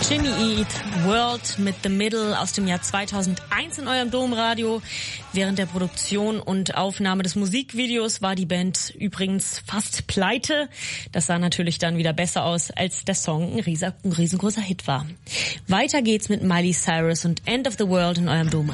Jimmy Eat World mit The Middle aus dem Jahr 2001 in eurem Domradio. Während der Produktion und Aufnahme des Musikvideos war die Band übrigens fast pleite. Das sah natürlich dann wieder besser aus, als der Song ein riesengroßer Hit war. Weiter geht's mit Miley Cyrus und End of the World in eurem Domradio.